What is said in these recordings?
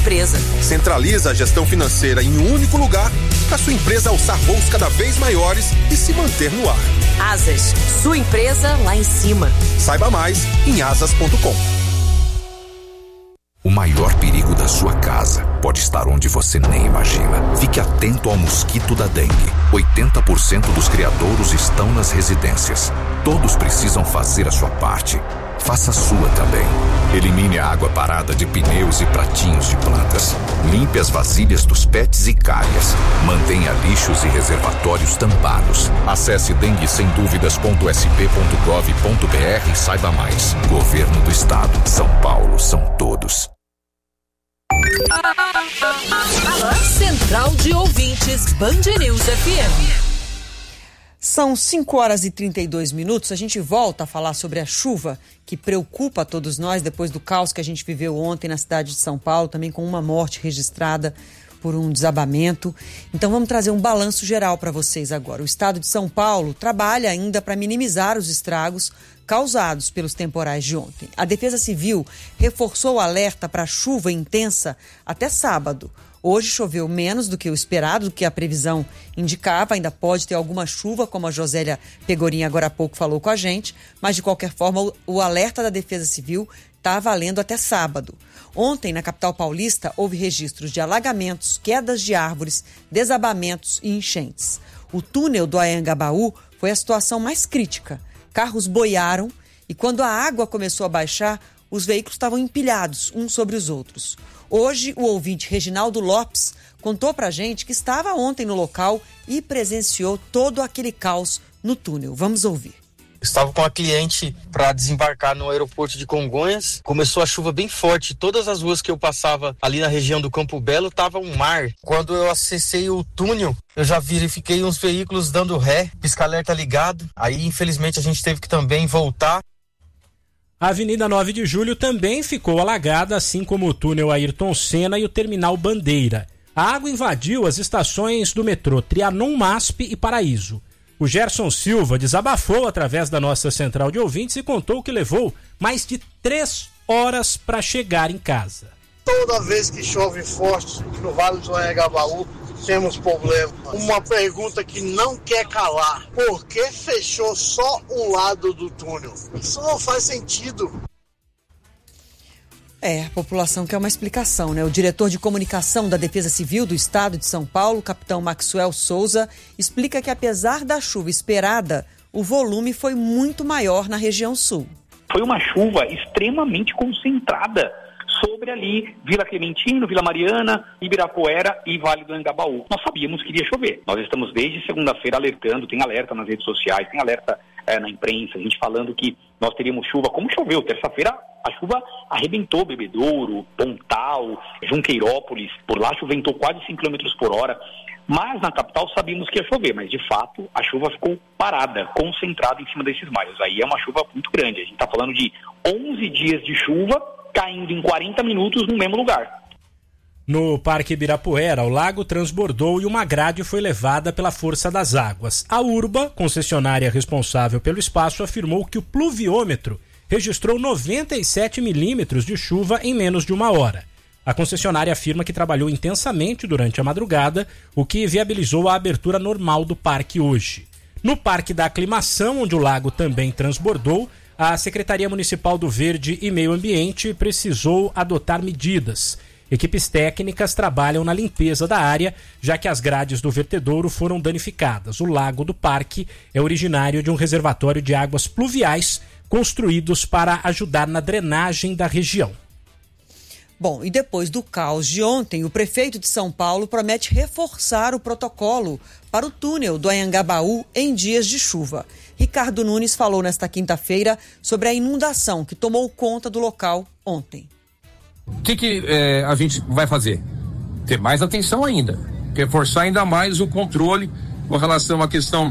empresa. Centraliza a gestão financeira em um único lugar para sua empresa alçar voos cada vez maiores e se manter no ar. Asas, sua empresa lá em cima. Saiba mais em asas.com. O maior perigo da sua casa pode estar onde você nem imagina. Fique atento ao mosquito da dengue. 80% dos criadouros estão nas residências. Todos precisam fazer a sua parte. Faça a sua também. Elimine a água parada de pneus e pratinhos de plantas. Limpe as vasilhas dos pets e calhas. Mantenha lixos e reservatórios tampados. Acesse denguessemdúvidas.sp.gov.br e saiba mais. Governo do Estado. São Paulo são todos. Central de Ouvintes, Band News FM. São 5h32. A gente volta a falar sobre a chuva que preocupa a todos nós depois do caos que a gente viveu ontem na cidade de São Paulo, também com uma morte registrada por um desabamento. Então vamos trazer um balanço geral para vocês agora. O estado de São Paulo trabalha ainda para minimizar os estragos causados pelos temporais de ontem. A Defesa Civil reforçou o alerta para chuva intensa até sábado. Hoje choveu menos do que o esperado, do que a previsão indicava. Ainda pode ter alguma chuva, como a Josélia Pegorin agora há pouco falou com a gente. Mas, de qualquer forma, o alerta da Defesa Civil está valendo até sábado. Ontem, na capital paulista, houve registros de alagamentos, quedas de árvores, desabamentos e enchentes. O túnel do Anhangabaú foi a situação mais crítica. Carros boiaram e, quando a água começou a baixar, os veículos estavam empilhados uns sobre os outros. Hoje, o ouvinte Reginaldo Lopes contou pra gente que estava ontem no local e presenciou todo aquele caos no túnel. Vamos ouvir. Estava com a cliente para desembarcar no aeroporto de Congonhas. Começou a chuva bem forte. Todas as ruas que eu passava ali na região do Campo Belo estava um mar. Quando eu acessei o túnel, eu já verifiquei uns veículos dando ré, pisca-alerta ligado. Aí, infelizmente, a gente teve que também voltar. A Avenida 9 de Julho também ficou alagada, assim como o túnel Ayrton Senna e o terminal Bandeira. A água invadiu as estações do metrô Trianon, MASP e Paraíso. O Gerson Silva desabafou através da nossa central de ouvintes e contou que levou mais de 3 horas para chegar em casa. Toda vez que chove forte no Vale do Anhangabaú, temos problema. Uma pergunta que não quer calar: por que fechou só um lado do túnel? Isso não faz sentido. A população quer uma explicação, né? O diretor de comunicação da Defesa Civil do Estado de São Paulo, capitão Maxwell Souza, explica que apesar da chuva esperada, o volume foi muito maior na região sul. Foi uma chuva extremamente concentrada sobre ali Vila Clementino, Vila Mariana, Ibirapuera e Vale do Anhangabaú. Nós sabíamos que iria chover. Nós estamos desde segunda-feira alertando, tem alerta nas redes sociais, tem alerta na imprensa, a gente falando que nós teríamos chuva, como choveu. Terça-feira a chuva arrebentou Bebedouro, Pontal, Junqueirópolis, por lá chuventou quase 5 km por hora. Mas na capital sabíamos que ia chover, mas de fato a chuva ficou parada, concentrada em cima desses mares. Aí é uma chuva muito grande, a gente está falando de 11 dias de chuva caindo em 40 minutos no mesmo lugar. No Parque Ibirapuera, o lago transbordou e uma grade foi levada pela força das águas. A Urba, concessionária responsável pelo espaço, afirmou que o pluviômetro registrou 97 milímetros de chuva em menos de 1 hora. A concessionária afirma que trabalhou intensamente durante a madrugada, o que viabilizou a abertura normal do parque hoje. No Parque da Aclimação, onde o lago também transbordou, a Secretaria Municipal do Verde e Meio Ambiente precisou adotar medidas. Equipes técnicas trabalham na limpeza da área, já que as grades do vertedouro foram danificadas. O lago do parque é originário de um reservatório de águas pluviais construídos para ajudar na drenagem da região. Bom, e depois do caos de ontem, o prefeito de São Paulo promete reforçar o protocolo para o túnel do Anhangabaú em dias de chuva. Ricardo Nunes falou nesta quinta-feira sobre a inundação que tomou conta do local ontem. O que a gente vai fazer? Ter mais atenção ainda, reforçar ainda mais o controle com relação à questão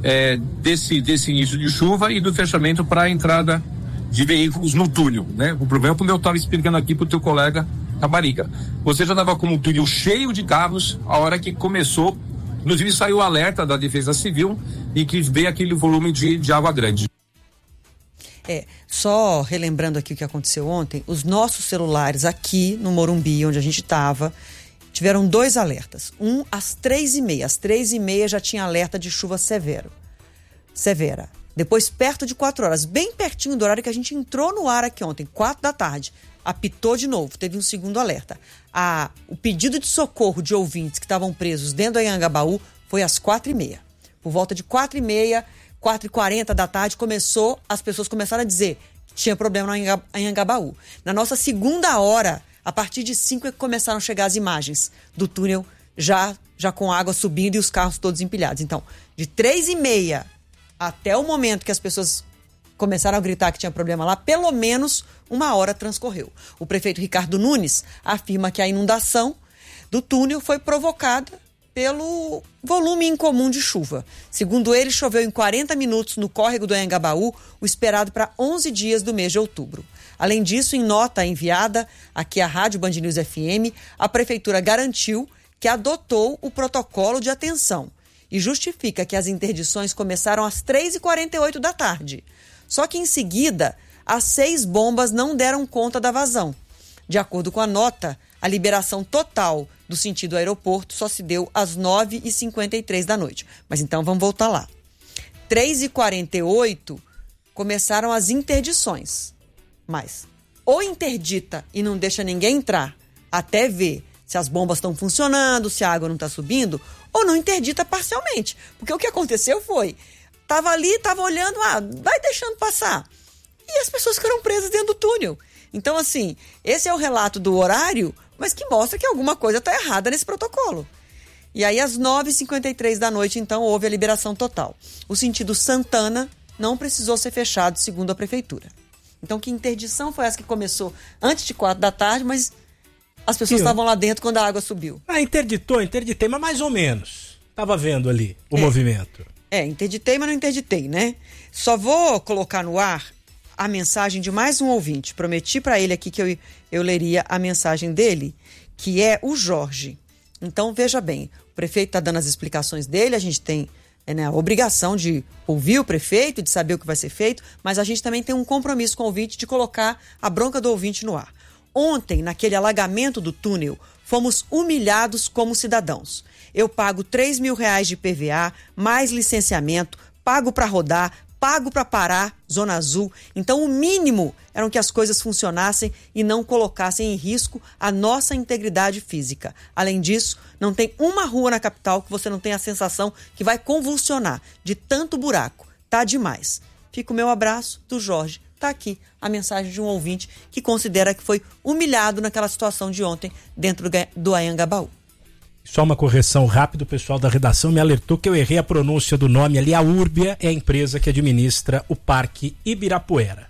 desse início de chuva e do fechamento para a entrada de veículos no túnel, né? O problema, como eu estava explicando aqui para o teu colega Caparica, você já estava com o túnel cheio de carros a hora que começou, inclusive saiu o alerta da Defesa Civil e que veio aquele volume de água grande. Só relembrando aqui o que aconteceu ontem, os nossos celulares aqui no Morumbi, onde a gente estava, tiveram 2 alertas. Um às 3h30. Às 3h30 já tinha alerta de chuva severa. Depois, perto de 4 horas, bem pertinho do horário que a gente entrou no ar aqui ontem, 4 da tarde, apitou de novo, teve um segundo alerta. O pedido de socorro de ouvintes que estavam presos dentro do Anhangabaú foi às 4h30. Por volta de 4h30, 4h40 da tarde, as pessoas começaram a dizer que tinha problema no Anhangabaú. Na nossa segunda hora, a partir de 5 é que começaram a chegar as imagens do túnel já com água subindo e os carros todos empilhados. Então, de 3h30 até o momento que as pessoas começaram a gritar que tinha problema lá, pelo menos 1 hora transcorreu. O prefeito Ricardo Nunes afirma que a inundação do túnel foi provocada pelo volume incomum de chuva. Segundo ele, choveu em 40 minutos no córrego do Anhangabaú, o esperado para 11 dias do mês de outubro. Além disso, em nota enviada aqui à Rádio Band News FM, a prefeitura garantiu que adotou o protocolo de atenção e justifica que as interdições começaram às 3h48 da tarde. Só que em seguida, as 6 bombas não deram conta da vazão. De acordo com a nota, a liberação total do sentido aeroporto só se deu às 9h53 da noite. Mas então vamos voltar lá. 3h48 começaram as interdições. Mas ou interdita e não deixa ninguém entrar até ver se as bombas estão funcionando, se a água não está subindo, ou não interdita parcialmente. Porque o que aconteceu foi, estava ali, estava olhando, vai deixando passar. E as pessoas ficaram presas dentro do túnel. Então, assim, esse é o relato do horário, mas que mostra que alguma coisa está errada nesse protocolo. E aí, às 9h53 da noite, então, houve a liberação total. O sentido Santana não precisou ser fechado, segundo a prefeitura. Então, que interdição foi essa que começou antes de 4 da tarde, mas as pessoas estavam lá dentro quando a água subiu. Interditei, mas mais ou menos. Estava vendo ali o movimento. Interditei, mas não interditei, né? Só vou colocar no ar a mensagem de mais um ouvinte. Prometi para ele aqui que eu leria a mensagem dele, que é o Jorge. Então, veja bem, o prefeito está dando as explicações dele, a gente tem a obrigação de ouvir o prefeito, de saber o que vai ser feito, mas a gente também tem um compromisso com o ouvinte de colocar a bronca do ouvinte no ar. Ontem, naquele alagamento do túnel, fomos humilhados como cidadãos. Eu pago R$3.000 de PVA, mais licenciamento, pago para rodar, pago para parar, Zona Azul. Então, o mínimo era que as coisas funcionassem e não colocassem em risco a nossa integridade física. Além disso, não tem uma rua na capital que você não tenha a sensação que vai convulsionar de tanto buraco. Tá demais. Fica o meu abraço do Jorge. Tá aqui a mensagem de um ouvinte que considera que foi humilhado naquela situação de ontem dentro do Anhangabaú. Só uma correção rápida, o pessoal da redação me alertou que eu errei a pronúncia do nome ali. A Urbia é a empresa que administra o Parque Ibirapuera.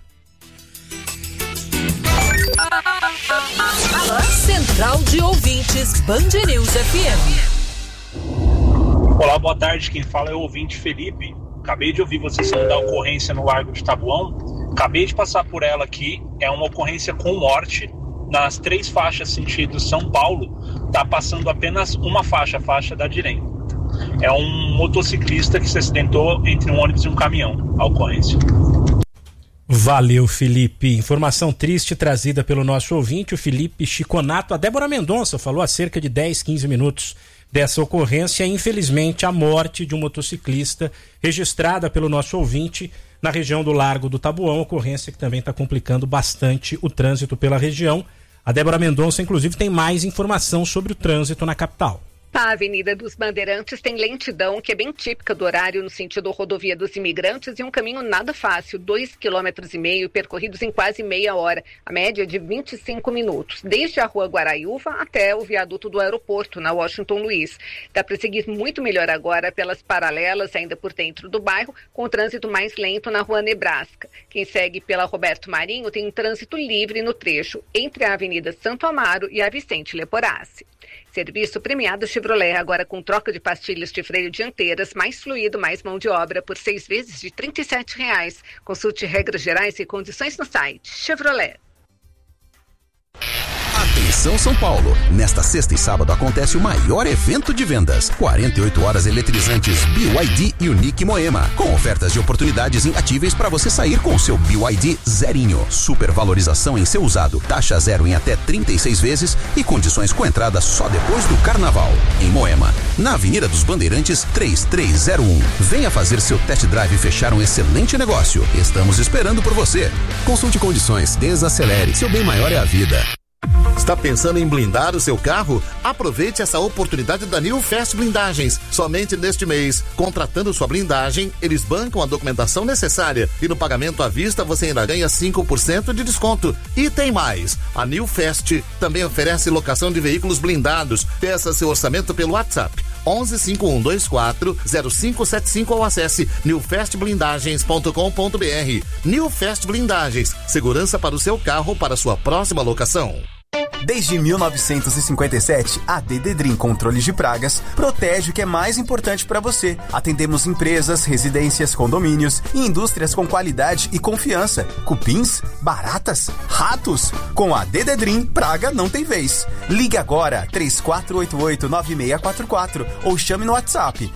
Central de Ouvintes, Band News FM. Olá, boa tarde. Quem fala é o ouvinte Felipe. Acabei de ouvir vocês falando da ocorrência no Largo de Tabuão. Acabei de passar por ela aqui. É uma ocorrência com morte. Nas 3 faixas sentido São Paulo, está passando apenas uma faixa, a faixa da direita. É um motociclista que se acidentou entre um ônibus e um caminhão, a ocorrência. Valeu, Felipe. Informação triste trazida pelo nosso ouvinte, o Felipe Chiconato. A Débora Mendonça falou há cerca de 10, 15 minutos dessa ocorrência. Infelizmente, a morte de um motociclista registrada pelo nosso ouvinte na região do Largo do Tabuão, ocorrência que também está complicando bastante o trânsito pela região. A Débora Mendonça, inclusive, tem mais informação sobre o trânsito na capital. A Avenida dos Bandeirantes tem lentidão, que é bem típica do horário no sentido rodovia dos imigrantes, e um caminho nada fácil, 2,5 km percorridos em quase meia hora, a média de 25 minutos, desde a Rua Guaraiúva até o viaduto do aeroporto, na Washington Luiz. Dá para seguir muito melhor agora pelas paralelas, ainda por dentro do bairro, com o trânsito mais lento na Rua Nebraska. Quem segue pela Roberto Marinho tem um trânsito livre no trecho entre a Avenida Santo Amaro e a Vicente Leporassi. Serviço premiado Chevrolet, agora com troca de pastilhas de freio dianteiras, mais fluido, mais mão de obra, por 6 vezes de R$ 37,00. Consulte regras gerais e condições no site Chevrolet. Conexão São Paulo. Nesta sexta e sábado acontece o maior evento de vendas. 48 horas eletrizantes BYD Unique Moema. Com ofertas de oportunidades imbatíveis para você sair com o seu BYD zerinho. Supervalorização em seu usado. Taxa zero em até 36 vezes e condições com entrada só depois do Carnaval. Em Moema, na Avenida dos Bandeirantes 3301. Venha fazer seu test drive e fechar um excelente negócio. Estamos esperando por você. Consulte condições, desacelere. Seu bem maior é a vida. Está pensando em blindar o seu carro? Aproveite essa oportunidade da New Fast Blindagens. Somente neste mês, contratando sua blindagem, eles bancam a documentação necessária e no pagamento à vista você ainda ganha 5% de desconto. E tem mais, a New Fast também oferece locação de veículos blindados. Peça seu orçamento pelo WhatsApp 11 5124 0575 ou acesse newfastblindagens.com.br. New Fast Blindagens, segurança para o seu carro para sua próxima locação. Desde 1957, a Dededrim Controles de Pragas protege o que é mais importante para você. Atendemos empresas, residências, condomínios e indústrias com qualidade e confiança. Cupins, baratas, ratos. Com a Dededrim, praga não tem vez. Ligue agora 3488-9644 ou chame no WhatsApp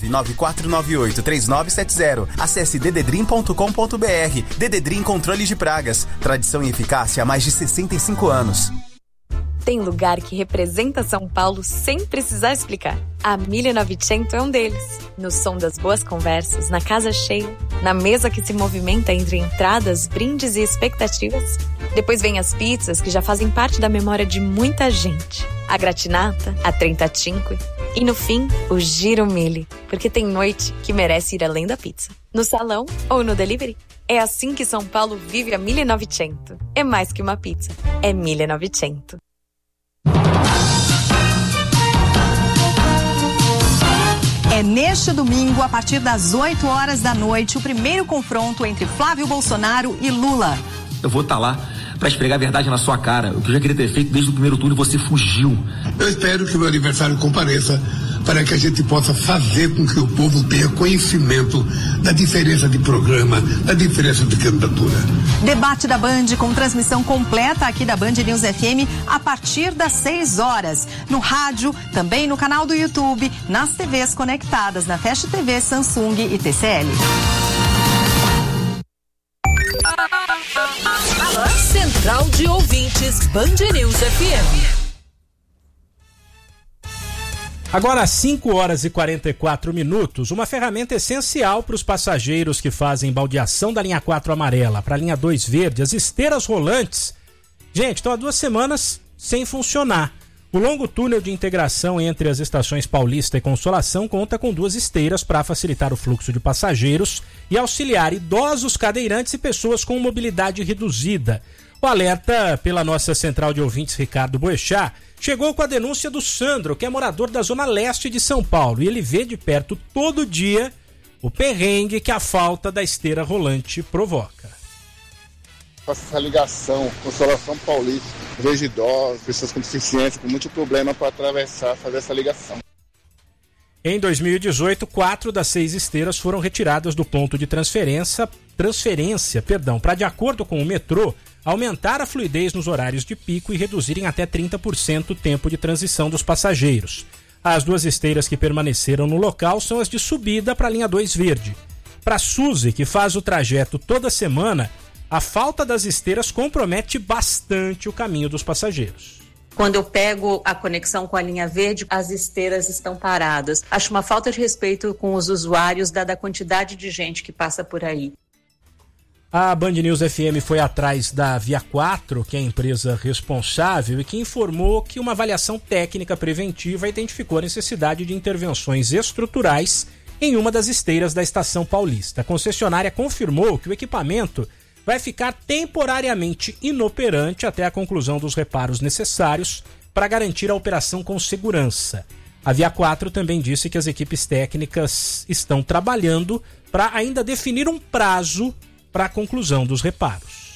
99498-3970. Acesse dededrim.com.br. Dededrim Controles de Pragas. Tradição e eficácia há mais de 65 anos. Tem lugar que representa São Paulo sem precisar explicar. A 1900 é um deles. No som das boas conversas, na casa cheia, na mesa que se movimenta entre entradas, brindes e expectativas. Depois vem as pizzas que já fazem parte da memória de muita gente. A gratinata, a trentacinque e no fim, o giro mille. Porque tem noite que merece ir além da pizza. No salão ou no delivery. É assim que São Paulo vive a 1900. É mais que uma pizza. É 1900. É neste domingo, a partir das 8 horas da noite, o primeiro confronto entre Flávio Bolsonaro e Lula. Eu vou estar lá para esfregar a verdade na sua cara. O que eu já queria ter feito desde o primeiro turno, você fugiu. Eu espero que o meu adversário compareça para que a gente possa fazer com que o povo tenha conhecimento da diferença de programa, da diferença de candidatura. Debate da Band com transmissão completa aqui da Band News FM a partir das 6 horas. No rádio, também no canal do YouTube, nas TVs conectadas na Fast TV, Samsung e TCL. Central de Ouvintes, Band News FM. Agora, às 5 horas e 44 minutos, uma ferramenta essencial para os passageiros que fazem baldeação da linha 4 amarela para a linha 2 verde, as esteiras rolantes. Gente, estão há 2 semanas sem funcionar. O longo túnel de integração entre as estações Paulista e Consolação conta com 2 esteiras para facilitar o fluxo de passageiros e auxiliar idosos, cadeirantes e pessoas com mobilidade reduzida. O alerta pela nossa central de ouvintes, Ricardo Boechat, chegou com a denúncia do Sandro, que é morador da zona leste de São Paulo, e ele vê de perto todo dia o perrengue que a falta da esteira rolante provoca. Faço essa ligação, Consolação Paulista, vejo idosos, pessoas com deficiência, com muito problema para atravessar, fazer essa ligação. Em 2018, 4 das 6 esteiras foram retiradas do ponto de transferência, para, de acordo com o metrô, aumentar a fluidez nos horários de pico e reduzirem até 30% o tempo de transição dos passageiros. As 2 esteiras que permaneceram no local são as de subida para a linha 2 verde. Para Suzy, que faz o trajeto toda semana, a falta das esteiras compromete bastante o caminho dos passageiros. Quando eu pego a conexão com a linha verde, as esteiras estão paradas. Acho uma falta de respeito com os usuários, dada a quantidade de gente que passa por aí. A Band News FM foi atrás da Via 4, que é a empresa responsável, e que informou que uma avaliação técnica preventiva identificou a necessidade de intervenções estruturais em uma das esteiras da Estação Paulista. A concessionária confirmou que o equipamento vai ficar temporariamente inoperante até a conclusão dos reparos necessários para garantir a operação com segurança. A Via 4 também disse que as equipes técnicas estão trabalhando para ainda definir um prazo para a conclusão dos reparos.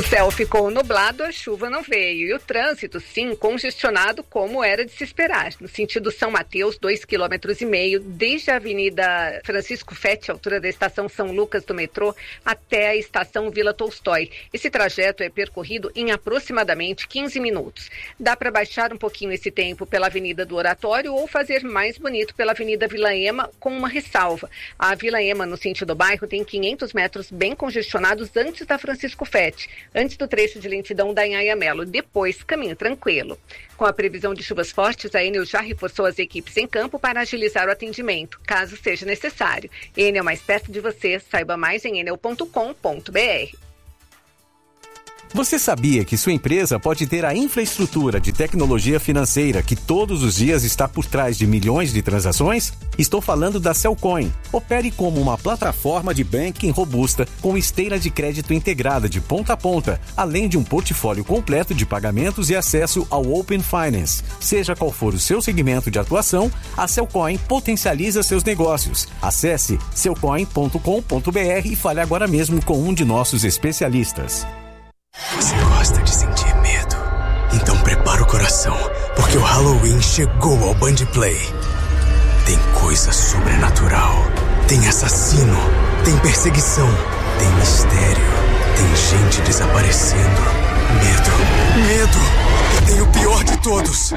céu ficou nublado, a chuva não veio. E o trânsito, sim, congestionado como era de se esperar. No sentido São Mateus, 2,5 km, desde a Avenida Francisco Fetti, altura da Estação São Lucas do metrô, até a Estação Vila Tolstói. Esse trajeto é percorrido em aproximadamente 15 minutos. Dá para baixar um pouquinho esse tempo pela Avenida do Oratório ou fazer mais bonito pela Avenida Vila Ema, com uma ressalva. A Vila Ema, no sentido do bairro, tem 500 metros bem congestionados antes da Francisco Fetti, antes do trecho de lentidão da Anhanha Melo, depois caminho tranquilo. Com a previsão de chuvas fortes, a Enel já reforçou as equipes em campo para agilizar o atendimento, caso seja necessário. Enel mais perto de você, saiba mais em enel.com.br. Você sabia que sua empresa pode ter a infraestrutura de tecnologia financeira que todos os dias está por trás de milhões de transações? Estou falando da Cellcoin. Opere como uma plataforma de banking robusta com esteira de crédito integrada de ponta a ponta, além de um portfólio completo de pagamentos e acesso ao Open Finance. Seja qual for o seu segmento de atuação, a Cellcoin potencializa seus negócios. Acesse cellcoin.com.br e fale agora mesmo com um de nossos especialistas. Você gosta de sentir medo? Então prepara o coração, porque o Halloween chegou ao Band Play. Tem coisa sobrenatural, tem assassino, tem perseguição, tem mistério, tem gente desaparecendo. Medo. E tem o pior de todos.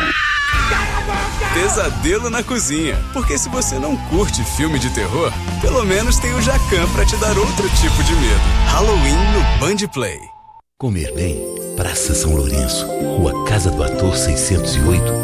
Pesadelo na cozinha. Porque se você não curte filme de terror, pelo menos tem o Jacan pra te dar outro tipo de medo. Halloween no Band Play. Comer bem, Praça São Lourenço, Rua Casa do Ator 608,